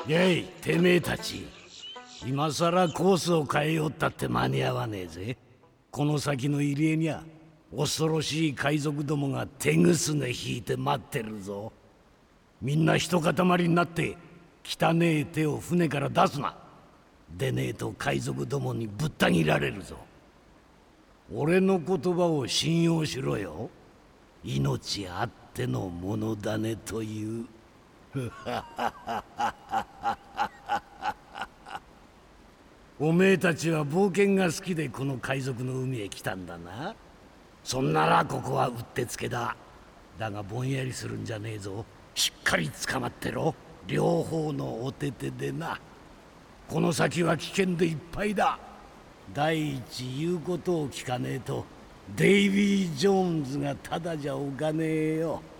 やい、てめえたち。今さらコースを変えよったって間に合わねえぜ。この先の入り江にゃ恐ろしい海賊どもが手ぐすね引いて待ってるぞ。みんな一塊になって汚え手を船から出すな。でねえと海賊どもにぶった切られるぞ。俺の言葉を信用しろよ。命あってのものだねという。おめえたちは冒険が好きでこの海賊の海へ来たんだな。そんならここはうってつけだ。だがぼんやりするんじゃねえぞ。しっかり捕まってろ。両方のお手手でな。この先は危険でいっぱいだ。第一言うことを聞かねえとデイビー・ジョーンズがただじゃおかねえよ。